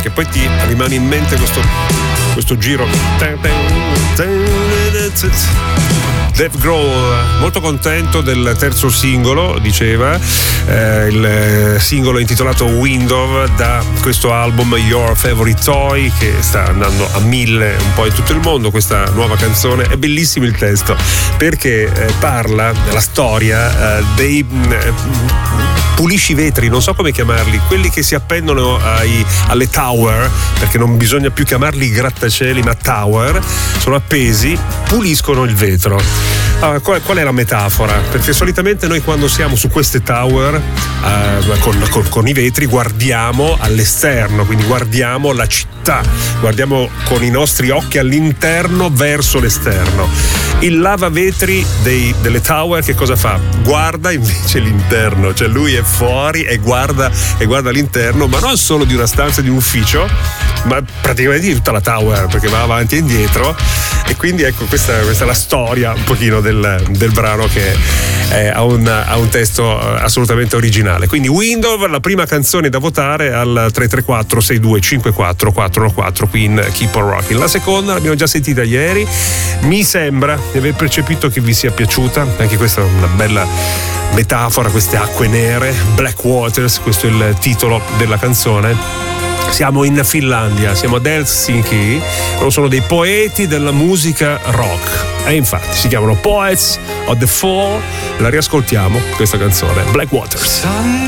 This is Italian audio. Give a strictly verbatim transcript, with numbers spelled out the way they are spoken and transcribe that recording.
che poi ti rimane in mente questo, questo giro. Dave Grohl, molto contento del terzo singolo, diceva, eh, il singolo intitolato Window da questo album Your Favorite Toy, che sta andando a mille un po' in tutto il mondo. Questa nuova canzone è bellissimo il testo, perché eh, parla della storia eh, dei eh, pulisci vetri, non so come chiamarli, quelli che si appendono ai, alle tower, perché non bisogna più chiamarli grattacieli ma tower, sono appesi, puliscono il vetro. Allora, qual, qual è la metafora? Perché solitamente noi quando siamo su queste tower eh, con, con, con i vetri guardiamo all'esterno, quindi guardiamo la città, guardiamo con i nostri occhi all'interno verso l'esterno. Il lavavetri dei, delle tower che cosa fa? Guarda invece l'interno, cioè lui è fuori e guarda, e guarda l'interno, ma non solo di una stanza di un ufficio, ma praticamente di tutta la tower, perché va avanti e indietro. E quindi ecco, questa, questa è la storia un pochino del, del brano, che è, ha, un, ha un testo assolutamente originale. Quindi Window, la prima canzone da votare al tre tre quattro sei due cinque quattro quattro uno quattro, qui in Keep on Rocking. La seconda l'abbiamo già sentita ieri, mi sembra di aver percepito che vi sia piaciuta, anche questa è una bella metafora, queste acque nere, Black Waters, questo è il titolo della canzone. Siamo in Finlandia, siamo ad Helsinki, loro sono dei poeti della musica rock e infatti si chiamano Poets of the Fall. La riascoltiamo questa canzone, Black Waters.